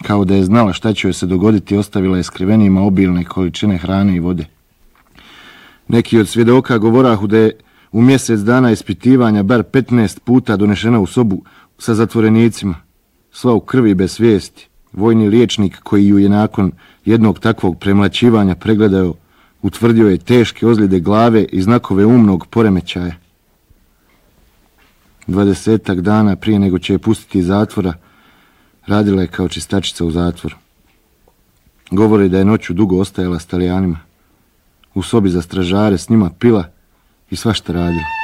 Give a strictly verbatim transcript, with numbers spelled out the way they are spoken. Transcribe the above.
kao da je znala šta će joj se dogoditi, ostavila je skrivenima obilne količine hrane i vode. Neki od svjedoka govorahu da je u mjesec dana ispitivanja bar petnaest puta donešena u sobu sa zatvorenicima, sva u krvi bez svijesti. Vojni liječnik koji ju je nakon jednog takvog premlaćivanja pregledao, utvrdio je teške ozljede glave i znakove umnog poremećaja. Dvadesetak dana prije nego će je pustiti iz zatvora, radila je kao čistačica u zatvoru. Govori da je noću dugo ostajala s Talijanima. U sobi za stražare s njima pila i svašta radila.